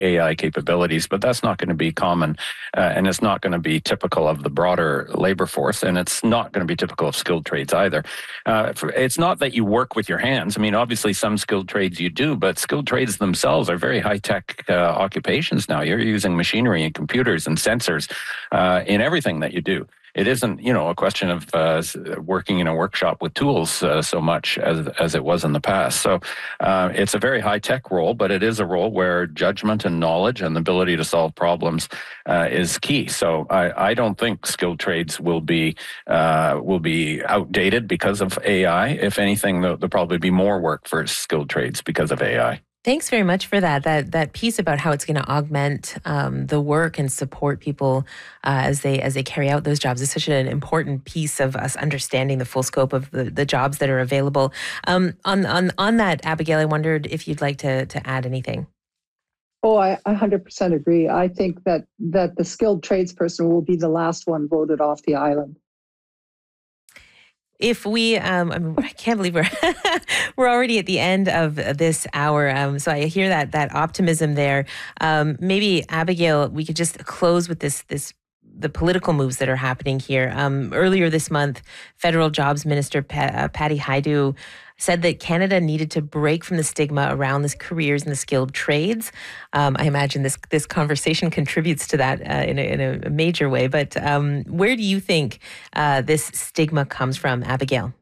AI capabilities, but that's not going to be common, and it's not going to be typical of the broader labor force, and it's not going to be typical of skilled trades either. It's not that you work with your hands. I mean, obviously some skilled trades you do, but skilled trades themselves are very high-tech occupations now. You're using machinery and computers and sensors in everything that you do. It isn't, a question of working in a workshop with tools so much as it was in the past. So it's a very high-tech role, but it is a role where judgment and knowledge and the ability to solve problems is key. So I don't think skilled trades will be outdated because of AI. If anything, there'll probably be more work for skilled trades because of AI. Thanks very much for that piece about how it's going to augment the work and support people as they carry out those jobs is such an important piece of us understanding the full scope of the jobs that are available. On that, Abigail, I wondered if you'd like to add anything. Oh, I 100% agree. I think that the skilled tradesperson will be the last one voted off the island. If we, I can't believe we're already at the end of this hour. So I hear that optimism there. Maybe Abigail, we could just close with the political moves that are happening here. Earlier this month, Federal Jobs Minister Patty Hajdu said that Canada needed to break from the stigma around the careers in the skilled trades. I imagine this conversation contributes to that in a major way. But where do you think this stigma comes from, Abigail?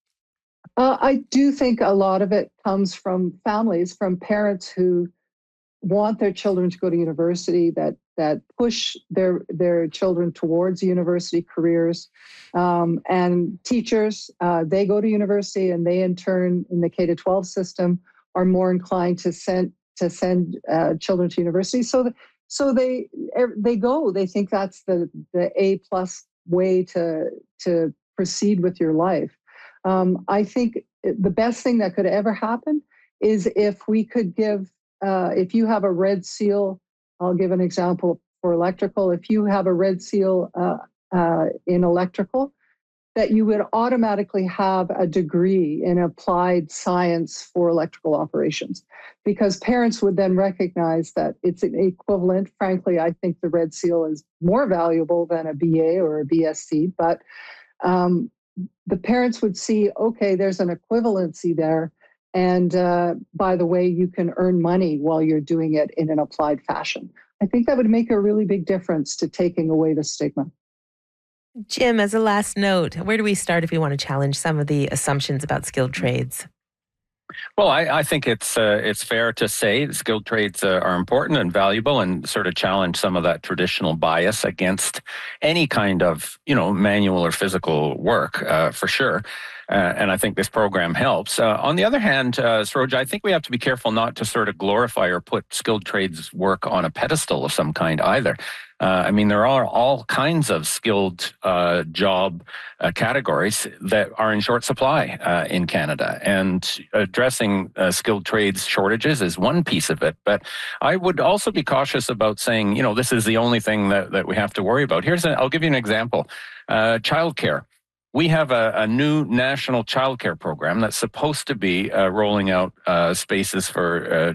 I do think a lot of it comes from families, from parents who want their children to go to university, that push their children towards university careers, and teachers, they go to university, and they in turn in the K-12 system are more inclined to send children to university. So they go. They think that's the A+ way to proceed with your life. I think the best thing that could ever happen is if we could give. If you have a red seal, I'll give an example for electrical. If you have a red seal in electrical, that you would automatically have a degree in applied science for electrical operations, because parents would then recognize that it's an equivalent. Frankly, I think the red seal is more valuable than a BA or a BSc, but the parents would see, okay, there's an equivalency there. And by the way, you can earn money while you're doing it in an applied fashion. I think that would make a really big difference to taking away the stigma. Jim, as a last note, where do we start if we want to challenge some of the assumptions about skilled trades? Well, I think it's fair to say skilled trades are important and valuable, and sort of challenge some of that traditional bias against any kind of manual or physical work for sure. And I think this program helps. On the other hand, Saroja, I think we have to be careful not to sort of glorify or put skilled trades work on a pedestal of some kind either. I mean, there are all kinds of skilled job categories that are in short supply in Canada, and addressing skilled trades shortages is one piece of it. But I would also be cautious about saying, this is the only thing that we have to worry about. I'll give you an example. Childcare. We have a new national childcare program that's supposed to be rolling out spaces for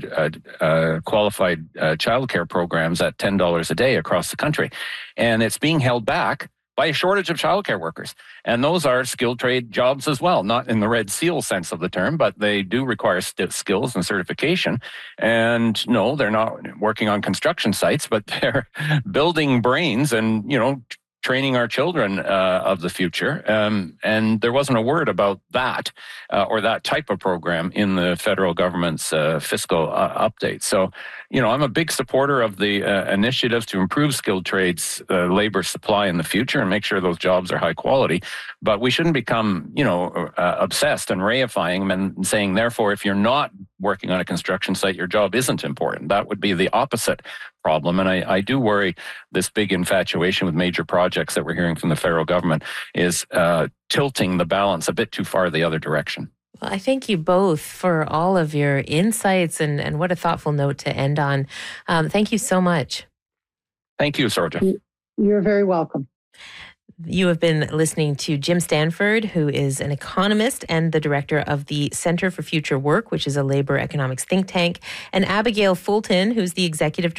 qualified childcare programs at $10 a day across the country. And it's being held back by a shortage of childcare workers. And those are skilled trade jobs as well, not in the red seal sense of the term, but they do require skills and certification. And no, they're not working on construction sites, but they're building brains and, training our children of the future. And there wasn't a word about that or that type of program in the federal government's fiscal update. So, I'm a big supporter of the initiatives to improve skilled trades labor supply in the future and make sure those jobs are high quality. But we shouldn't become, obsessed and reifying them and saying, therefore, if you're not working on a construction site, your job isn't important. That would be the opposite problem. And I do worry this big infatuation with major projects that we're hearing from the federal government is tilting the balance a bit too far the other direction. Well, I thank you both for all of your insights, and what a thoughtful note to end on. Thank you so much. Thank you, Saroja. You're very welcome. You have been listening to Jim Stanford, who is an economist and the director of the Center for Future Work, which is a labor economics think tank, and Abigail Fulton, who's the executive